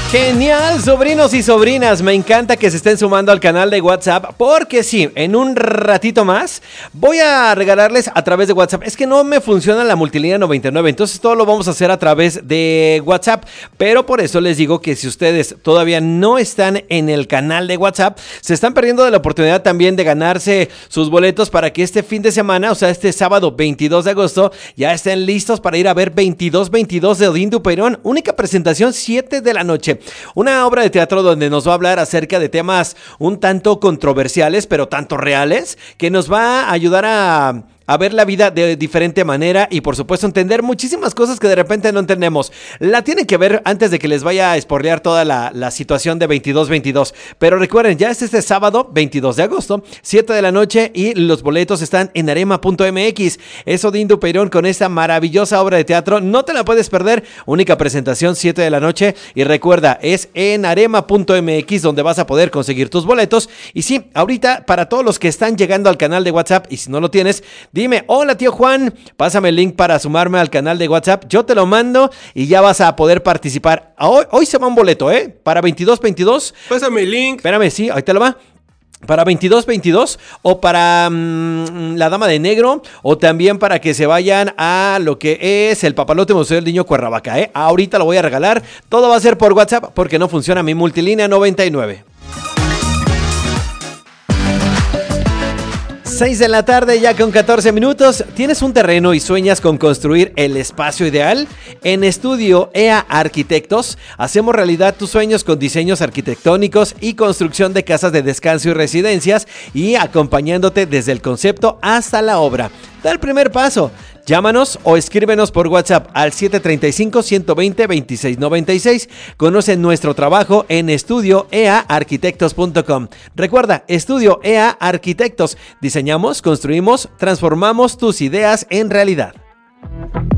Genial, sobrinos y sobrinas, me encanta que se estén sumando al canal de WhatsApp, porque sí, en un ratito más voy a regalarles a través de WhatsApp. Es que no me funciona la multilínea 99, entonces todo lo vamos a hacer a través de WhatsApp, pero por eso les digo que si ustedes todavía no están en el canal de WhatsApp, se están perdiendo de la oportunidad también de ganarse sus boletos para que este fin de semana, o sea, este sábado 22 de agosto, ya estén listos para ir a ver 2222 de Odín Dupeirón, única presentación 7 de la noche. Una obra de teatro donde nos va a hablar acerca de temas un tanto controversiales, pero tanto reales, que nos va a ayudar a ver la vida de diferente manera y por supuesto entender muchísimas cosas que de repente no entendemos. La tienen que ver antes de que les vaya a spoilear toda la situación de 2222. Pero recuerden, ya es este sábado 22 de agosto, 7 de la noche, y los boletos están en arema.mx. Es Odín Dupeirón con esta maravillosa obra de teatro. No te la puedes perder. Única presentación 7 de la noche. Y recuerda, es en arema.mx donde vas a poder conseguir tus boletos. Y sí, ahorita para todos los que están llegando al canal de WhatsApp, y si no lo tienes, dime, hola tío Juan, pásame el link para sumarme al canal de WhatsApp, yo te lo mando y ya vas a poder participar. Hoy se va un boleto, para 2222. Pásame el link. Espérame, sí, ahí te lo va. Para 2222 o para la Dama de Negro, o también para que se vayan a lo que es el Papalote Museo del Niño Cuernavaca. Ahorita lo voy a regalar, todo va a ser por WhatsApp porque no funciona mi multilínea 99. 6 de la tarde ya con 14 minutos. ¿Tienes un terreno y sueñas con construir el espacio ideal? En Estudio EA Arquitectos hacemos realidad tus sueños con diseños arquitectónicos y construcción de casas de descanso y residencias, y acompañándote desde el concepto hasta la obra. Da el primer paso. Llámanos o escríbenos por WhatsApp al 735-120-2696. Conoce nuestro trabajo en estudioeaarquitectos.com. Recuerda, Estudio EA Arquitectos. Diseñamos, construimos, transformamos tus ideas en realidad.